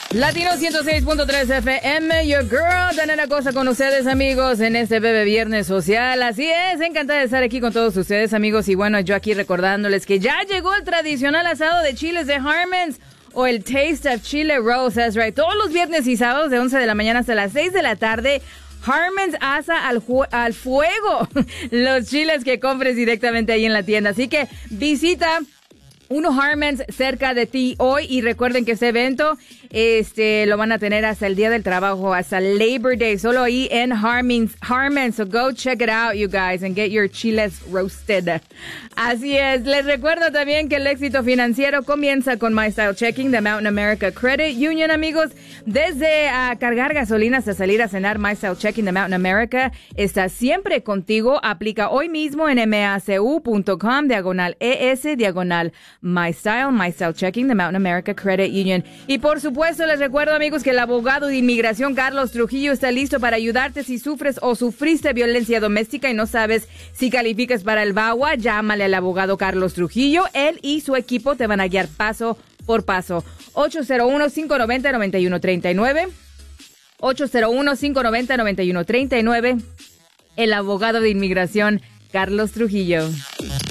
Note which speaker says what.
Speaker 1: Latino 106.3 FM, your girl, Danela Cosa con ustedes, amigos, en este Bebe Viernes Social. Así es, encantada de estar aquí con todos ustedes, amigos. Y bueno, yo aquí recordándoles que ya llegó el tradicional asado de chiles de Harmons, o el Taste of Chile Rose, that's right. Todos los viernes y sábados de 11 de la mañana hasta las 6 de la tarde, Harmons asa al fuego los chiles que compres directamente ahí en la tienda. Así que visita uno Harmons cerca de ti hoy y recuerden que este evento lo van a tener hasta el Día del Trabajo, hasta Labor Day, solo ahí en Harmons. So go check it out, you guys, and get your chiles roasted. Así es, les recuerdo también que el éxito financiero comienza con My Style Checking de Mountain America Credit Union, amigos. Desde cargar gasolina hasta salir a cenar, My Style Checking de Mountain America está siempre contigo. Aplica hoy mismo en macu.com/ES/ My Style Checking de Mountain America Credit Union. Y por supuesto, les recuerdo, amigos, que el abogado de inmigración Carlos Trujillo está listo para ayudarte si sufres o sufriste violencia doméstica y no sabes si calificas para el VAWA. Llámale al abogado Carlos Trujillo. Él y su equipo te van a guiar paso por paso. 801-590-9139. 801-590-9139. El abogado de inmigración Carlos Trujillo.